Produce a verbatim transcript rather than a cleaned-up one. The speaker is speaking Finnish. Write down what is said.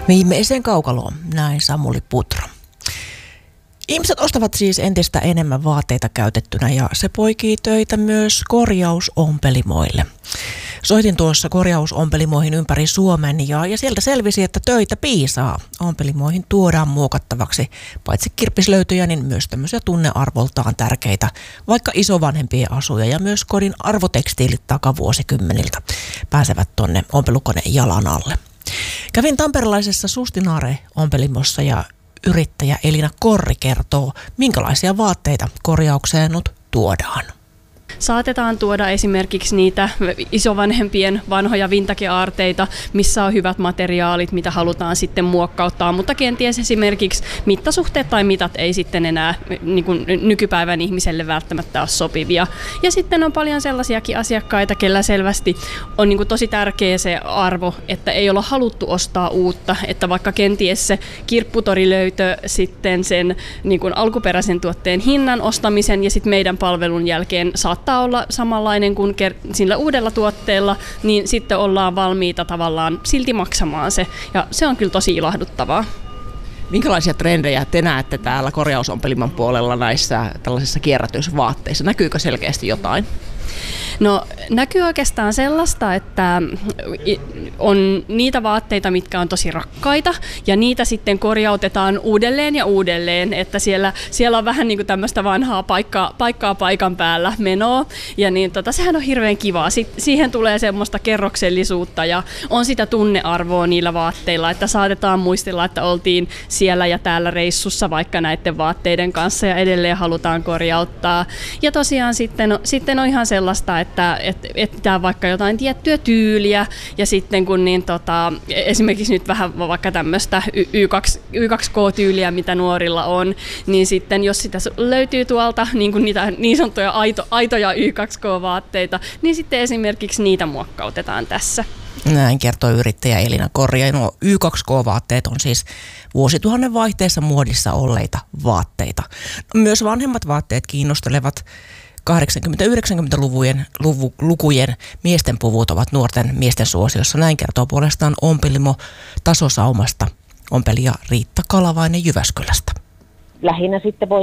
Viimeiseen kaukaloon, näin Samuli Putro. Ihmiset ostavat siis entistä enemmän vaatteita käytettynä ja se poikii töitä myös korjausompelimoille. Soitin tuossa korjausompelimoihin ympäri Suomen ja, ja sieltä selvisi, että töitä piisaa. Ompelimoihin tuodaan muokattavaksi paitsi kirppislöytöjä, niin myös tämmöisiä tunnearvoltaan tärkeitä, vaikka isovanhempien asuja ja myös kodin arvotekstiilit takavuosikymmeniltä pääsevät tonne ompelukoneen jalan alle. Kävin tamperelaisessa Sustinare-ompelimossa ja yrittäjä Elina Korri kertoo, minkälaisia vaatteita korjaukseen nyt tuodaan. Saatetaan tuoda esimerkiksi niitä isovanhempien vanhoja vintage-aarteita, missä on hyvät materiaalit, mitä halutaan sitten muokkauttaa, mutta kenties esimerkiksi mittasuhteet tai mitat ei sitten enää niin kuin nykypäivän ihmiselle välttämättä ole sopivia. Ja sitten on paljon sellaisiakin asiakkaita, kellä selvästi on niin kuin tosi tärkeä se arvo, että ei olla haluttu ostaa uutta, että vaikka kenties se kirpputorilöytö sitten sen niin kuin alkuperäisen tuotteen hinnan ostamisen ja sitten meidän palvelun jälkeen saattaa olla samanlainen kuin sillä uudella tuotteella, niin sitten ollaan valmiita tavallaan silti maksamaan se. Ja se on kyllä tosi ilahduttavaa. Minkälaisia trendejä te näette täällä korjausompeliman puolella näissä tällaisissa kierrätysvaatteissa? Näkyykö selkeästi jotain? No näkyy oikeastaan sellaista, että on niitä vaatteita, mitkä on tosi rakkaita ja niitä sitten korjautetaan uudelleen ja uudelleen, että siellä, siellä on vähän niin kuin tämmöistä vanhaa paikkaa, paikkaa paikan päällä menoa ja niin tota, sehän on hirveän kivaa. Sitten siihen tulee semmoista kerroksellisuutta ja on sitä tunnearvoa niillä vaatteilla, että saatetaan muistella, että oltiin siellä ja täällä reissussa vaikka näiden vaatteiden kanssa ja edelleen halutaan korjauttaa. Ja tosiaan sitten, sitten on ihan sellaista, että et, etsitään vaikka jotain tiettyä tyyliä ja sitten kun niin tota, esimerkiksi nyt vähän vaikka tämmöistä Y kaksi K-tyyliä, mitä nuorilla on, niin sitten jos sitä löytyy tuolta niin kuin niitä niin sanottuja aito, aitoja Y kaksi K-vaatteita, niin sitten esimerkiksi niitä muokkautetaan tässä. Näin kertoo yrittäjä Elina Korri. Ja nuo Y kaksi K-vaatteet on siis vuosituhannen vaihteessa muodissa olleita vaatteita. Myös vanhemmat vaatteet kiinnostelevat. kahdeksankymmentä-yhdeksänkymmentälukujen luvu, lukujen miesten puvut ovat nuorten miesten suosiossa. Näin kertoo puolestaan ompelimo Tasosaumasta ompelija Riitta Kalavainen Jyväskylästä. Lähinnä sitten voi